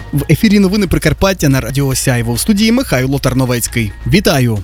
В ефірі новини Прикарпаття на Радіо Сяйво. В студії Михайло Тарновецький. Вітаю!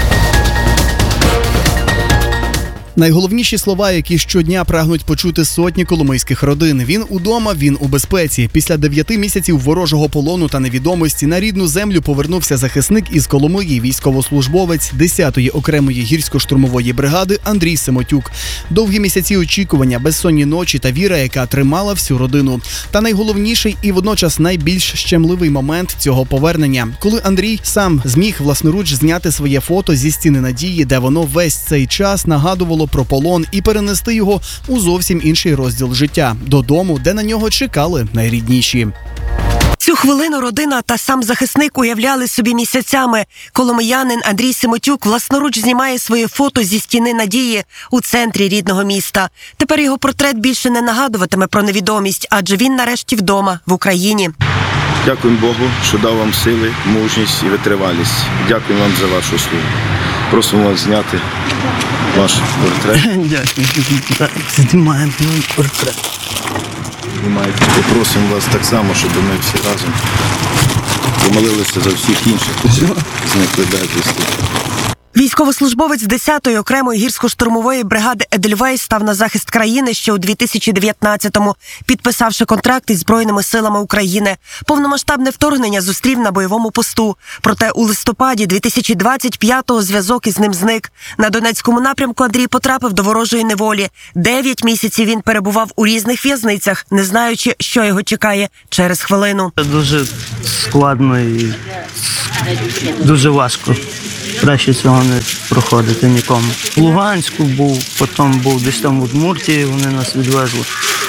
Найголовніші слова, які щодня прагнуть почути сотні коломийських родин. Він удома, він у безпеці. Після 9 місяців ворожого полону та невідомості на рідну землю повернувся захисник із Коломиї, військовослужбовець 10-ї окремої гірсько-штурмової бригади Андрій Семотюк. Довгі місяці очікування, безсонні ночі та віра, яка тримала всю родину. Та найголовніший і водночас найбільш щемливий момент цього повернення, коли Андрій сам зміг власноруч зняти своє фото зі стіни надії, де воно весь цей час нагадувало про полон, і перенести його у зовсім інший розділ життя – додому, де на нього чекали найрідніші. Цю хвилину родина та сам захисник уявляли собі місяцями. Коломиянин Андрій Семотюк власноруч знімає своє фото зі стіни надії у центрі рідного міста. Тепер його портрет більше не нагадуватиме про невідомість, адже він нарешті вдома, в Україні. Дякуємо Богу, що дав вам сили, мужність і витривалість. Дякуємо вам за вашу службу. Просимо вас зняти ваш портрет. Дякую. Знімаємо портрет. Знімаєте. Попросимо вас так само, щоб ми всі разом помолилися за всіх інших, зникли безвісти. Військовослужбовець 10-ї окремої гірсько-штурмової бригади Едельвейс став на захист країни ще у 2019-му, підписавши контракт із Збройними силами України. Повномасштабне вторгнення зустрів на бойовому посту. Проте у листопаді 2025-го зв'язок із ним зник. На Донецькому напрямку Андрій потрапив до ворожої неволі. 9 місяців він перебував у різних в'язницях, не знаючи, що його чекає через хвилину. Дуже складно і дуже важко. Краще цього не проходити нікому. В Луганську був, потім був десь там в Удмуртії, вони нас відвезли.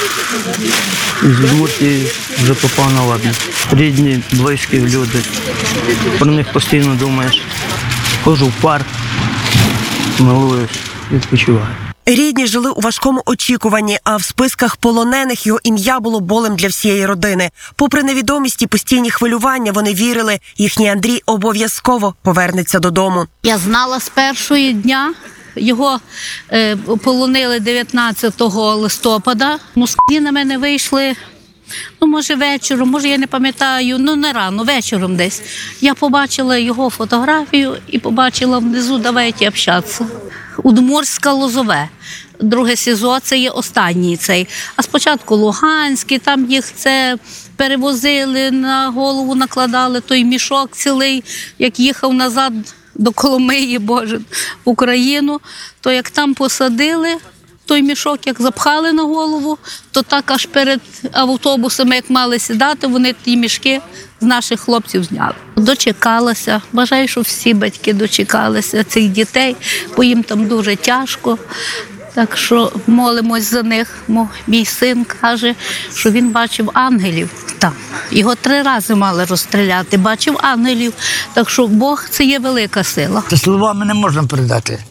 І з Удмуртії вже попав на ладно. Рідні, близькі люди. Про них постійно думаєш. Ходжу в парк, милуюсь, відпочиваю. Рідні жили у важкому очікуванні, а в списках полонених його ім'я було болем для всієї родини. Попри невідомість і постійні хвилювання, вони вірили, їхній Андрій обов'язково повернеться додому. Я знала з першого дня. Його полонили 19 листопада. Москалі на мене вийшли, може вечором, може я не пам'ятаю, не рано, вечором десь. Я побачила його фотографію і побачила внизу «Давайте общатися». Удмуртська, Лозове. Друге СІЗО, це є останній цей. А спочатку Луганський, там їх це перевозили, на голову накладали той мішок цілий, як їхав назад до Коломиї, Боже, в Україну, то як там посадили, той мішок, як запхали на голову, то так аж перед автобусами, як мали сідати, вони ті мішки з наших хлопців зняли. Дочекалася, бажаю, щоб всі батьки дочекалися цих дітей, бо їм там дуже тяжко. Так що молимось за них. Мій син каже, що він бачив ангелів там. Його 3 рази мали розстріляти, бачив ангелів. Так що Бог – це є велика сила. Це словами не можна передати.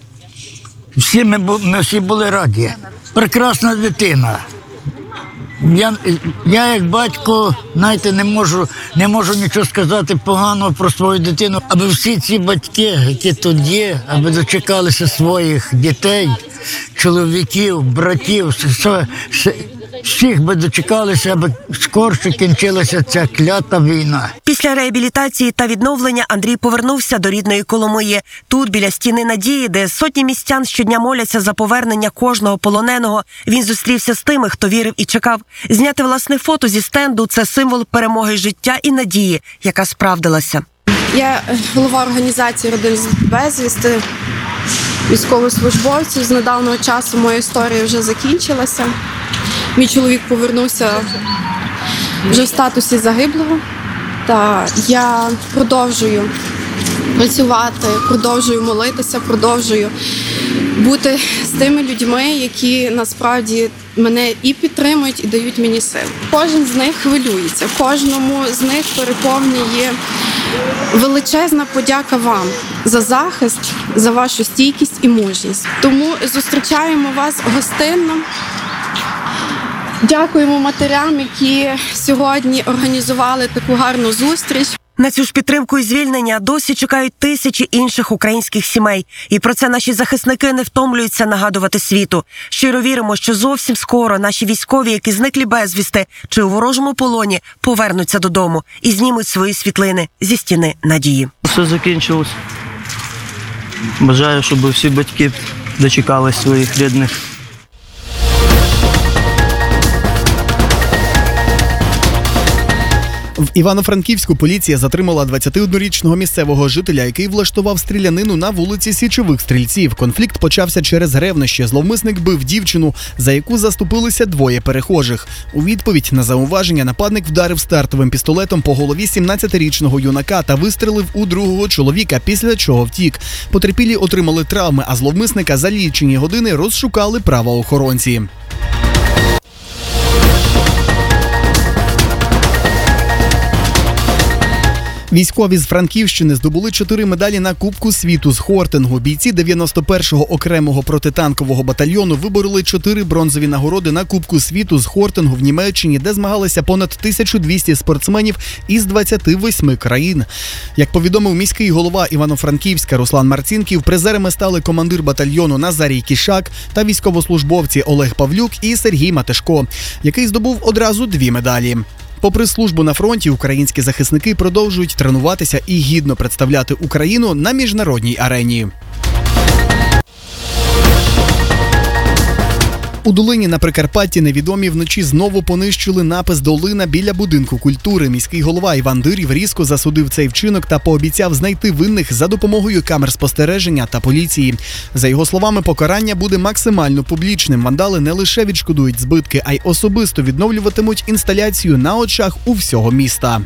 Ми всі були раді. Прекрасна дитина. Я як батько, знаєте, не можу нічого сказати поганого про свою дитину. Аби всі ці батьки, які тут є, аби дочекалися своїх дітей, чоловіків, братів, всіх би дочекалися, аби скорше кінчилася ця клята війна. Після реабілітації та відновлення Андрій повернувся до рідної Коломиї. Тут, біля стіни надії, де сотні містян щодня моляться за повернення кожного полоненого, він зустрівся з тими, хто вірив і чекав. Зняти власне фото зі стенду – це символ перемоги життя і надії, яка справдилася. Я голова організації «Родин безвісти», військовослужбовців. З недавнього часу моя історія вже закінчилася. Мій чоловік повернувся вже в статусі загиблого. Та я продовжую працювати, продовжую молитися, продовжую бути з тими людьми, які насправді мене і підтримують, і дають мені сил. Кожен з них хвилюється, кожному з них переповнює величезна подяка вам за захист, за вашу стійкість і мужність. Тому зустрічаємо вас гостинно. Дякуємо матерям, які сьогодні організували таку гарну зустріч. На цю ж підтримку і звільнення досі чекають тисячі інших українських сімей. І про це наші захисники не втомлюються нагадувати світу. Щиро віримо, що зовсім скоро наші військові, які зникли безвісти чи у ворожому полоні, повернуться додому і знімуть свої світлини зі стіни надії. Все закінчилось. Бажаю, щоб всі батьки дочекались своїх рідних. В Івано-Франківську поліція затримала 21-річного місцевого жителя, який влаштував стрілянину на вулиці Січових Стрільців. Конфлікт почався через ревнощі. Зловмисник бив дівчину, за яку заступилися двоє перехожих. У відповідь на зауваження нападник вдарив стартовим пістолетом по голові 17-річного юнака та вистрелив у другого чоловіка, після чого втік. Потерпілі отримали травми, а зловмисника за лічені години розшукали правоохоронці. Військові з Франківщини здобули 4 медалі на Кубку світу з хортингу. Бійці 91-го окремого протитанкового батальйону вибороли 4 бронзові нагороди на Кубку світу з хортингу в Німеччині, де змагалися понад 1200 спортсменів із 28 країн. Як повідомив міський голова Івано-Франківська Руслан Марцінків, призерами стали командир батальйону Назарій Кішак та військовослужбовці Олег Павлюк і Сергій Матешко, який здобув одразу 2 медалі. Попри службу на фронті, українські захисники продовжують тренуватися і гідно представляти Україну на міжнародній арені. У Долині на Прикарпатті невідомі вночі знову понищили напис «Долина» біля будинку культури. Міський голова Іван Дирів різко засудив цей вчинок та пообіцяв знайти винних за допомогою камер спостереження та поліції. За його словами, покарання буде максимально публічним. Вандали не лише відшкодують збитки, а й особисто відновлюватимуть інсталяцію на очах у всього міста.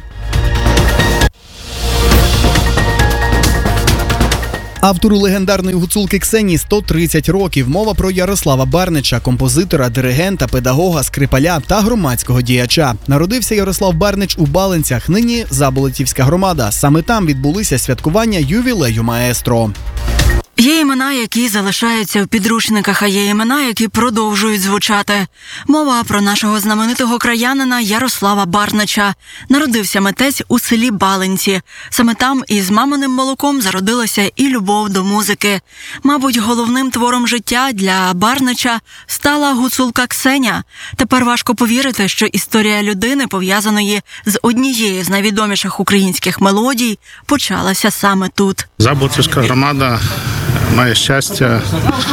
Автору легендарної гуцулки Ксенії 130 років. Мова про Ярослава Барнича, композитора, диригента, педагога, скрипаля та громадського діяча. Народився Ярослав Барнич у Балинцях, нині Заболотівська громада. Саме там відбулися святкування ювілею маестро. Є імена, які залишаються в підручниках, а є імена, які продовжують звучати. Мова про нашого знаменитого краянина Ярослава Барнича. Народився митець у селі Балинці. Саме там із маминим молоком зародилася і любов до музики. Мабуть, головним твором життя для Барнича стала гуцулка Ксеня. Тепер важко повірити, що історія людини, пов'язаної з однією з найвідоміших українських мелодій, почалася саме тут. Заболотівська громада має щастя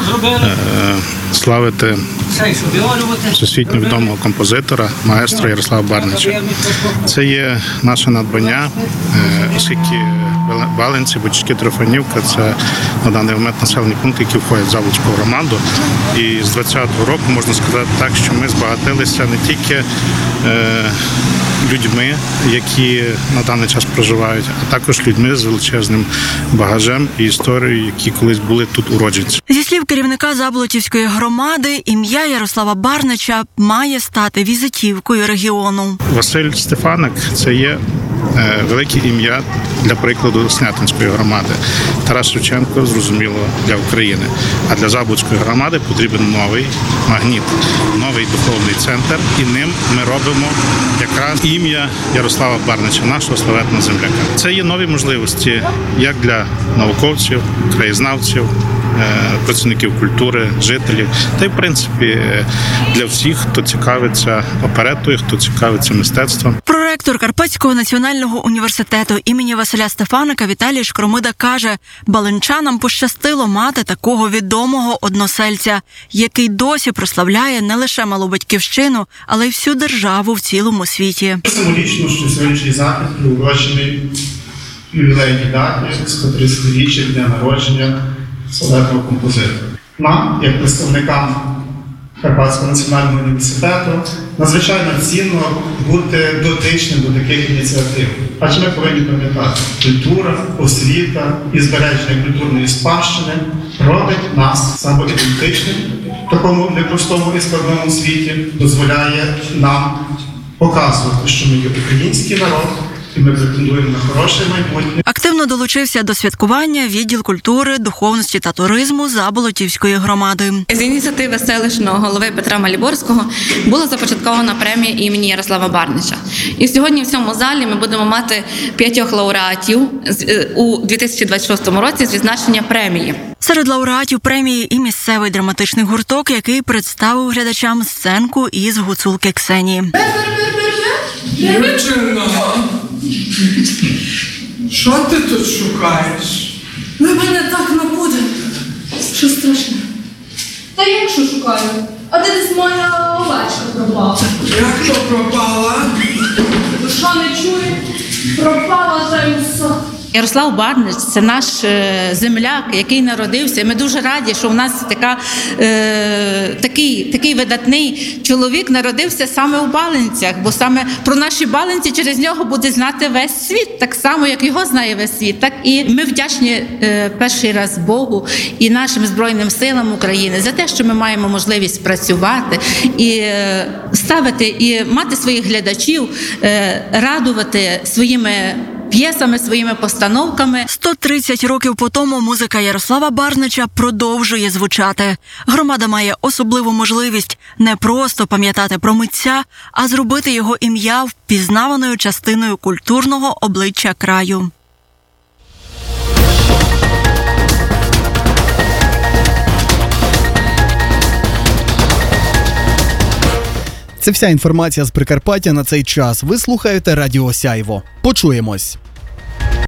славити всесвітньо відомого композитора, маестро Ярослава Барнича. Це є наше надбання, оскільки Балинці, Бучки, Трофанівка – це на даний момент населені пункти, які входять в Заболотську громаду. І з 2020 року можна сказати так, що ми збагатилися не тільки людьми, які на даний час проживають, а також людьми з величезним багажем і історією, які колись були тут уродженці. Зі слів керівника Заболотівської громади, ім'я Ярослава Барнича має стати візитівкою регіону. Василь Стефаник – це є велике ім'я, для прикладу, Снятинської громади. Тарас Шевченко, зрозуміло, для України. А для Заболотської громади потрібен новий магніт, новий духовний центр. І ним ми робимо якраз ім'я Ярослава Барнича, нашого славетного земляка. Це є нові можливості як для науковців, краєзнавців, працівників культури, жителів, та й, в принципі, для всіх, хто цікавиться оперетою, хто цікавиться мистецтвом. Проректор Карпатського національного університету імені Василя Стефаника Віталій Шкромида каже, балинчанам пощастило мати такого відомого односельця, який досі прославляє не лише малу батьківщину, але й всю державу в цілому світі. Символічно, що сьогоднішній захід приурочений ювілейній даті, 130-річчя дня народження славетного композитора. Нам, як представникам Карпатського національного університету, надзвичайно цінно бути дотичним до таких ініціатив. Адже ми повинні пам'ятати, культура, освіта і збереження культурної спадщини робить нас самоідентичним в такому непростому і складному світі, дозволяє нам показувати, що ми є український народ, і ми претендуємо на хороше майбутнє. Активно долучився до святкування відділ культури, духовності та туризму Заболотівської громади. З ініціативи селищного голови Петра Маліборського була започаткована премія імені Ярослава Барнича. І сьогодні в цьому залі ми будемо мати 5 лауреатів у 2026 році з відзначення премії. Серед лауреатів премії і місцевий драматичний гурток, який представив глядачам сценку із гуцулки Ксенії. Дівчина, що ти тут шукаєш? Ви мене так не буде. Що страшне? Та як що шукаю? А де десь моя овечка пропала? Як то пропала? Душа не чує, пропала та й усе. Ярослав Барнич – це наш земляк, який народився. Ми дуже раді, що в нас такий видатний чоловік народився саме у Балинцях, бо саме про наші Балинці через нього буде знати весь світ, так само, як його знає весь світ. Так і ми вдячні перший раз Богу і нашим Збройним силам України за те, що ми маємо можливість працювати і ставити, і мати своїх глядачів, радувати своїми п'єсами, своїми постановками. 130 років по тому музика Ярослава Барнича продовжує звучати. Громада має особливу можливість не просто пам'ятати про митця, а зробити його ім'я впізнаваною частиною культурного обличчя краю. Це вся інформація з Прикарпаття на цей час. Ви слухаєте Радіо Сяйво. Почуємось.